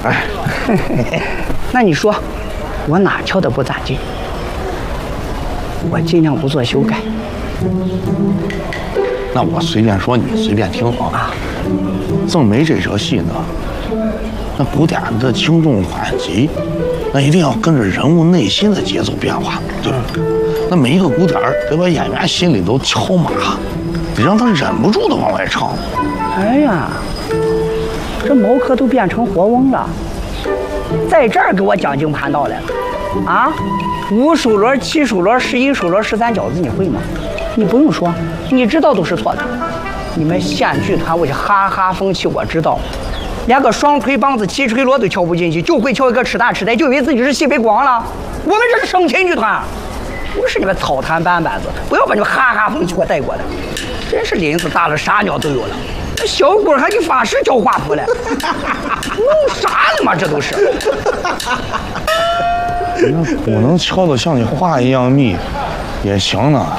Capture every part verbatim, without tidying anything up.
哎， 那你说，我哪瞧的不咋地？我尽量不做修改。 那我随便说，你随便听啊。郑梅这出戏呢，那鼓点的轻重缓急，那一定要跟着人物内心的节奏变化，对吧？那每一个鼓点得把演员心里都敲麻，得让他忍不住的往外唱。 哎呀，这毛可都变成活翁了，在这儿给我讲经盘道来了啊！五数轮、七数轮、十一数轮、十三饺子，你会吗？你不用说，你知道都是错的。你们县剧团为哈哈风气，我知道，连个双腿梆子、七锤锣都敲不进去，就会敲一个吃大吃呆，就以为自己是西北光了。我们这是省亲剧团，不是你们草台班班子，不要把你们哈哈风气给我带过来。真是林子大了，啥鸟都有了。这小鬼还给法师教画谱嘞，弄啥呢嘛？这都是。 那鼓能敲得像你话一样密，也行呢。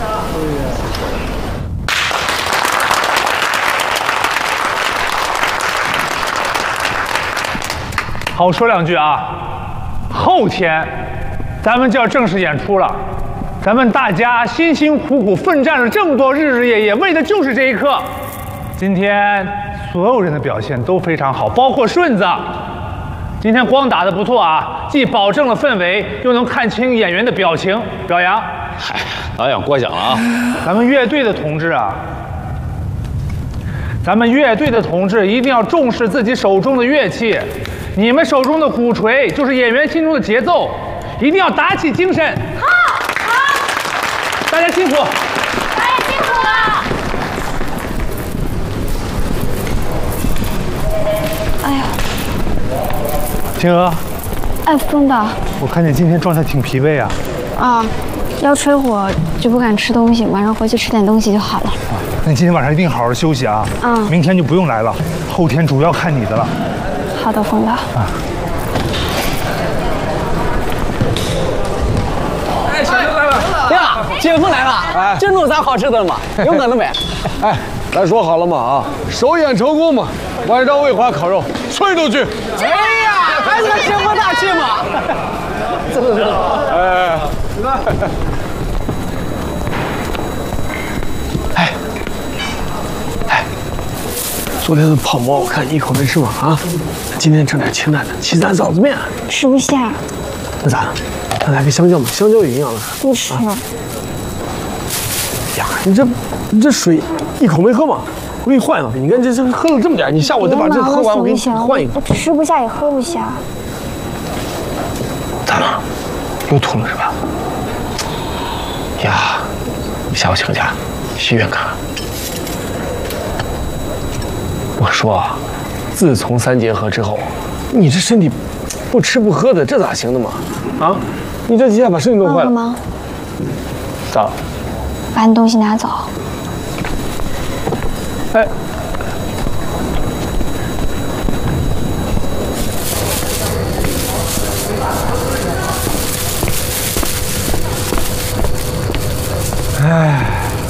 好，说两句啊。后天，咱们就要正式演出了。咱们大家辛辛苦苦奋战了这么多日日夜夜，为的就是这一刻。今天所有人的表现都非常好，包括顺子。今天光打得不错啊，既保证了氛围，又能看清演员的表情，表扬。 嗨，导演过奖了啊！ 咱们乐队的同志啊，咱们乐队的同志一定要重视自己手中的乐器。你们手中的鼓槌就是演员心中的节奏，一定要打起精神。 好，好， 大家辛苦， 大家辛苦了。哎呀， 青娥， 哎，风导， 我看你今天状态挺疲惫啊。 啊，腰吹火就不敢吃东西，晚上回去吃点东西就好了。 啊，那你今天晚上一定好好休息啊。 嗯， 明天就不用来了，后天主要看你的了。 好的，风导。啊。 哎，小刘来了！呀，姐夫来了！哎，这弄啥好吃的了吗？有我的没？ 哎，咱说好了嘛啊，首演成功嘛，晚上魏华烤肉，村都去。 哎呀，还是个姐夫大气嘛！走走走。哎。 哎。哎。昨天的泡馍我看你一口没吃嘛啊，今天整点清淡的，起咱臊子面。 吃不下。 那咋？那来个香蕉嘛，香蕉有营养的。 不吃。啊、 呀，你这你这水一口没喝嘛？我给你换一个。你看这这喝了这么点，你下午再把这喝完，我给你换一个。 我吃不下也喝不下。 咋了？又吐了是吧？呀，下午请假去医院看看。我说啊，自从三结合之后，你这身体不吃不喝的，这咋行的嘛？啊，你这几下把身体弄坏了。 吗？ 咋了？ 把你东西拿走。 哎。哎。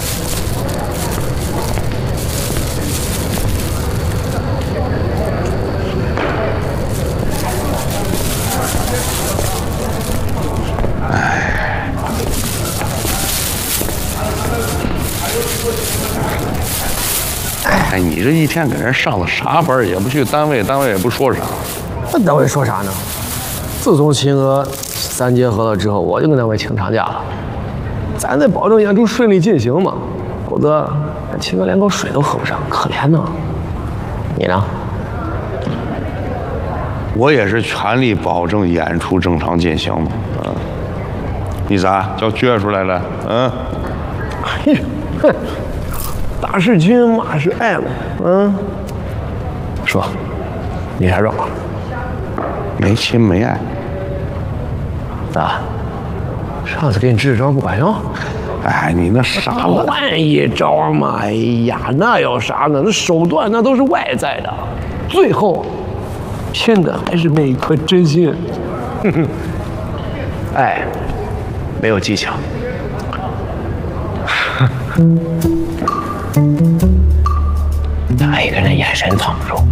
哎，你这一天给人上了啥班，也不去单位，单位也不说啥。 那单位说啥呢？自从秦娥三结合了之后，我就跟单位请长假了。咱得保证演出顺利进行嘛，否则秦娥连口水都喝不上，可怜呢。你呢？ 我也是全力保证演出正常进行嘛。啊，你咋叫撅出来了？嗯？ 嘿，哼。打是亲，骂是爱嘛，嗯。说，你啥状况？ 没亲没爱。 咋？上次给你支招不管用？ 哎，你那啥了？ 换一招嘛！哎呀，那有啥呢？那手段那都是外在的，最后拼的还是那一颗真心。哼哼，爱没有技巧。他一个人眼神藏不住，